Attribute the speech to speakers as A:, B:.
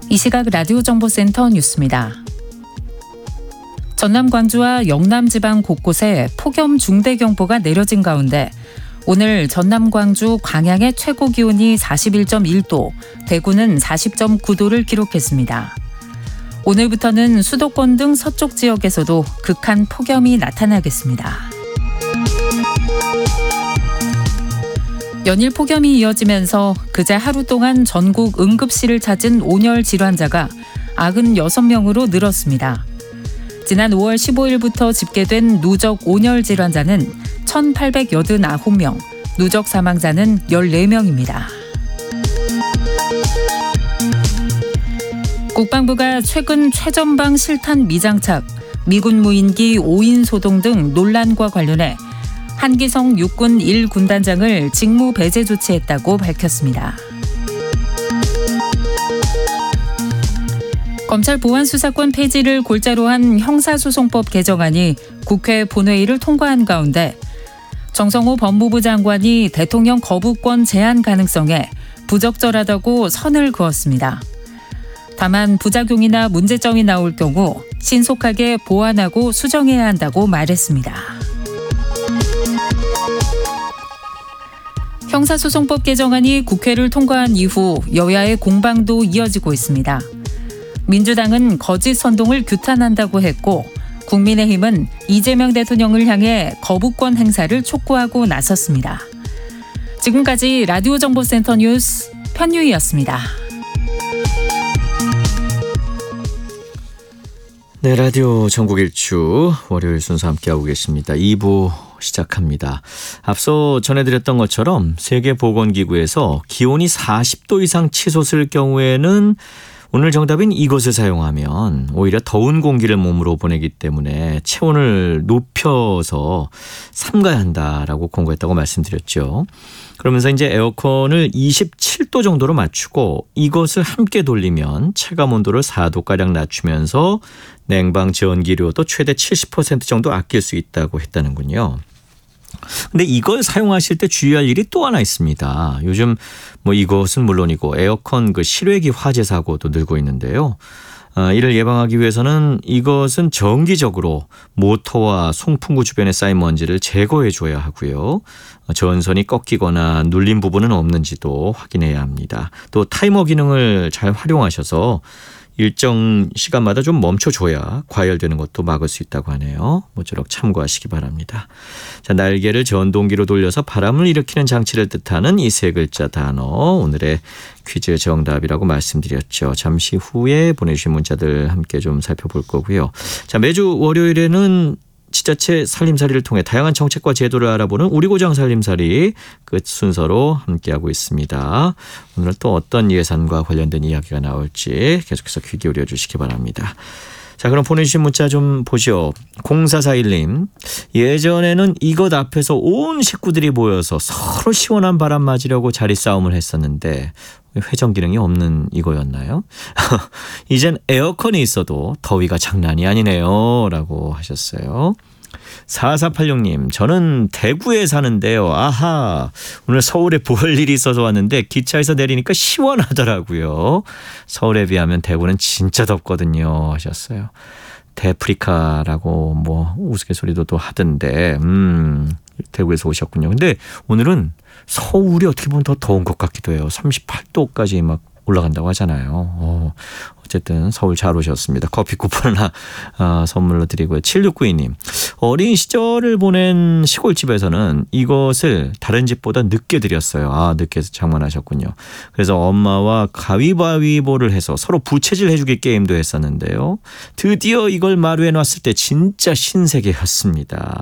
A: 이 시각 라디오 정보센터 뉴스입니다. 전남 광주와 영남 지방 곳곳에 폭염 중대경보가 내려진 가운데 오늘 전남 광주 광양의 최고 기온이 41.1도, 대구는 40.9도를 기록했습니다. 오늘부터는 수도권 등 서쪽 지역에서도 극한 폭염이 나타나겠습니다. 연일 폭염이 이어지면서 그제 하루 동안 전국 응급실을 찾은 온열 질환자가 96명으로 늘었습니다. 지난 5월 15일부터 집계된 누적 온열 질환자는 1,889명, 누적 사망자는 14명입니다. 국방부가 최근 최전방 실탄 미장착, 미군 무인기 5인 소동 등 논란과 관련해 한기성 육군 1군단장을 직무 배제 조치했다고 밝혔습니다. 검찰 보안수사권 폐지를 골자로 한 형사소송법 개정안이 국회 본회의를 통과한 가운데 정성호 법무부 장관이 대통령 거부권 제한 가능성에 부적절하다고 선을 그었습니다. 다만 부작용이나 문제점이 나올 경우 신속하게 보완하고 수정해야 한다고 말했습니다. 형사소송법 개정안이 국회를 통과한 이후 여야의 공방도 이어지고 있습니다. 민주당은 거짓 선동을 규탄한다고 했고 국민의힘은 이재명 대통령을 향해 거부권 행사를 촉구하고 나섰습니다. 지금까지 라디오 정보센터 뉴스 편유희였습니다.
B: 네, 라디오 전국 일주 월요일 순서 함께하고 계십니다. 2부 시작합니다. 앞서 전해드렸던 것처럼 세계보건기구에서 기온이 40도 이상 치솟을 경우에는 오늘 정답인 이것을 사용하면 오히려 더운 공기를 몸으로 보내기 때문에 체온을 높여서 삼가야 한다라고 권고했다고 말씀드렸죠. 그러면서 이제 에어컨을 27도 정도로 맞추고 이것을 함께 돌리면 체감 온도를 4도가량 낮추면서 냉방 전기료도 최대 70% 정도 아낄 수 있다고 했다는군요. 근데 이걸 사용하실 때 주의할 일이 또 하나 있습니다. 요즘 이것은 물론이고 에어컨 실외기 화재 사고도 늘고 있는데요. 이를 예방하기 위해서는 이것은 정기적으로 모터와 송풍구 주변에 쌓인 먼지를 제거해 줘야 하고요. 전선이 꺾이거나 눌린 부분은 없는지도 확인해야 합니다. 또 타이머 기능을 잘 활용하셔서 일정 시간마다 좀 멈춰줘야 과열되는 것도 막을 수 있다고 하네요. 모쪼록 참고하시기 바랍니다. 자, 날개를 전동기로 돌려서 바람을 일으키는 장치를 뜻하는 이 세 글자 단어, 오늘의 퀴즈 정답이라고 말씀드렸죠. 잠시 후에 보내주신 문자들 함께 좀 살펴볼 거고요. 자, 매주 월요일에는 지자체 살림살이를 통해 다양한 정책과 제도를 알아보는 우리 고장 살림살이 끝 순서로 함께하고 있습니다. 오늘 또 어떤 예산과 관련된 이야기가 나올지 계속해서 귀 기울여 주시기 바랍니다. 자, 그럼 보내주신 문자 좀 보시오. 0441님, 예전에는 이것 앞에서 온 식구들이 모여서 서로 시원한 바람 맞으려고 자리 싸움을 했었는데 회전 기능이 없는 이거였나요? 이젠 에어컨이 있어도 더위가 장난이 아니네요 라고 하셨어요. 4486님, 저는 대구에 사는데요. 아하, 오늘 서울에 볼 일이 있어서 왔는데 기차에서 내리니까 시원하더라고요. 서울에 비하면 대구는 진짜 덥거든요 하셨어요. 데프리카라고 우스갯소리도 또 하던데 대구에서 오셨군요. 근데 오늘은 서울이 어떻게 보면 더 더운 것 같기도 해요. 38도까지 막 올라간다고 하잖아요. 어쨌든 서울 잘 오셨습니다. 커피 쿠폰 하나 선물로 드리고요. 7692님, 어린 시절을 보낸 시골집에서는 이것을 다른 집보다 늦게 드렸어요. 늦게 장만하셨군요. 그래서 엄마와 가위바위보를 해서 서로 부채질 해주기 게임도 했었는데요. 드디어 이걸 마루에 놨을 때 진짜 신세계였습니다.